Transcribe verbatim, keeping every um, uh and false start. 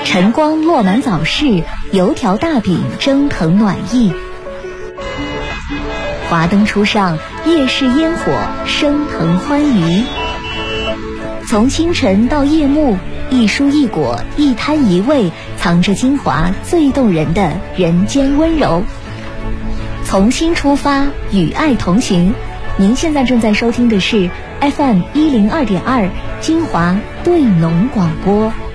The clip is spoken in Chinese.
晨光落满早市，油条大饼蒸腾暖意。华灯初上，夜市烟火升腾欢愉。从清晨到夜幕，一蔬一果，一摊一味，藏着金华最动人的人间温柔。从心出发，与爱同行。您现在正在收听的是 F M 一零二点二金华对农广播。